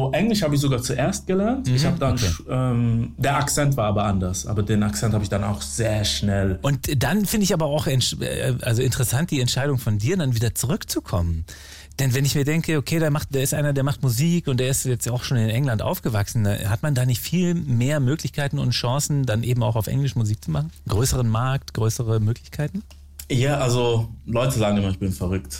Also Englisch habe ich sogar zuerst gelernt. Ich habe dann, der Akzent war aber anders, aber den Akzent habe ich dann auch sehr schnell. Und dann finde ich aber auch also interessant die Entscheidung von dir, dann wieder zurückzukommen. Denn wenn ich mir denke, okay, der ist einer, der macht Musik und der ist jetzt auch schon in England aufgewachsen, hat man da nicht viel mehr Möglichkeiten und Chancen, dann eben auch auf Englisch Musik zu machen? Größeren Markt, größere Möglichkeiten? Ja, also Leute sagen immer, ich bin verrückt.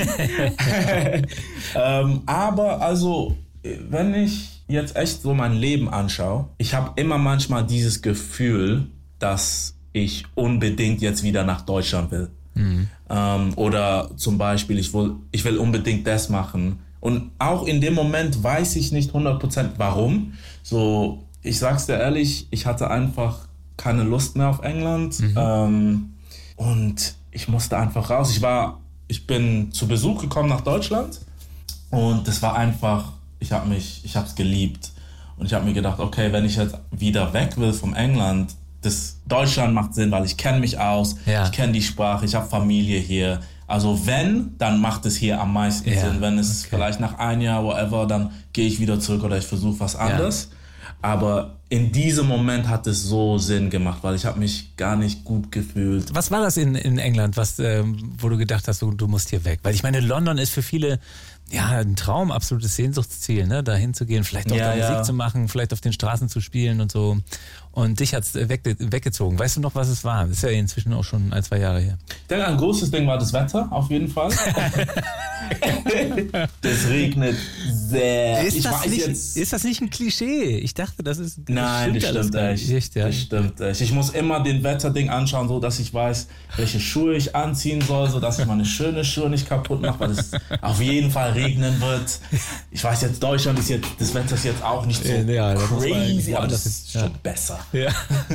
Aber also, wenn ich jetzt echt so mein Leben anschaue, ich habe immer manchmal dieses Gefühl, dass ich unbedingt jetzt wieder nach Deutschland will. Oder zum Beispiel, ich will unbedingt das machen. Und auch in dem Moment weiß ich nicht 100% warum. So, ich sag's dir ehrlich, ich hatte einfach keine Lust mehr auf England. Und ich musste einfach raus. Ich bin zu Besuch gekommen nach Deutschland. Und das war einfach, ich hab's geliebt. Und ich habe mir gedacht, okay, wenn ich jetzt wieder weg will vom England, Deutschland macht Sinn, weil ich kenne mich aus, ich kenne die Sprache, ich habe Familie hier. Also wenn, dann macht es hier am meisten Sinn. Wenn es vielleicht nach einem Jahr, whatever, dann gehe ich wieder zurück oder ich versuche was anderes. Aber in diesem Moment hat es so Sinn gemacht, weil ich habe mich gar nicht gut gefühlt. Was war das in England, wo du gedacht hast, du musst hier weg? Weil ich meine, London ist für viele ein Traum, absolutes Sehnsuchtsziel, ne? Da hinzugehen, vielleicht auch da Musik zu machen, vielleicht auf den Straßen zu spielen und so. Und dich hat's weggezogen. Weißt du noch, was es war? Das ist ja inzwischen auch schon 1-2 Jahre her. Ich denke, ein großes Ding war das Wetter, auf jeden Fall. Das regnet sehr. Ist das nicht ein Klischee? Ich dachte, das ist... Nein, das stimmt echt. Das stimmt echt. Ich muss immer den Wetterding anschauen, so dass ich weiß, welche Schuhe ich anziehen soll, so dass ich meine schöne Schuhe nicht kaputt mache, weil es auf jeden Fall regnen wird. Ich weiß jetzt, Deutschland das Wetter ist jetzt auch nicht so crazy, aber das ist schon besser. Ja.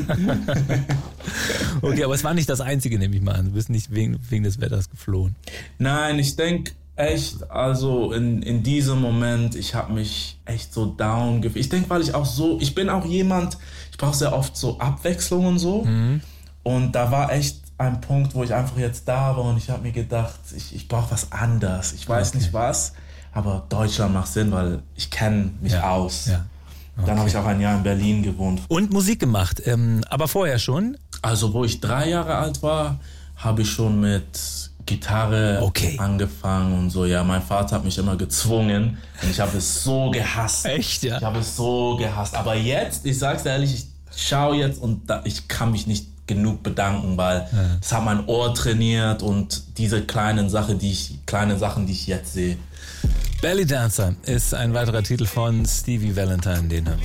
Okay, aber es war nicht das Einzige, nehme ich mal an. Du bist nicht wegen des Wetters geflohen. Nein, ich denke echt, also in diesem Moment, ich habe mich echt so down gefühlt. Ich denke, weil ich bin auch jemand, ich brauche sehr oft so Abwechslung und so. Und da war echt ein Punkt, wo ich einfach jetzt da war und ich habe mir gedacht, ich brauche was anderes. Ich weiß nicht was, aber Deutschland macht Sinn, weil ich kenne mich aus. Ja. Okay. Dann habe ich auch ein Jahr in Berlin gewohnt. Und Musik gemacht, aber vorher schon? Also wo ich 3 Jahre alt war, habe ich schon mit Gitarre angefangen und so. Ja, mein Vater hat mich immer gezwungen und ich habe es so gehasst. Echt, ja? Ich habe es so gehasst. Aber jetzt, ich sag's dir ehrlich, ich schaue jetzt und ich kann mich nicht genug bedanken, weil es hat mein Ohr trainiert und diese kleinen Sachen, die ich jetzt sehe. Belly Dancer ist ein weiterer Titel von Stevie Valentine, den hören wir.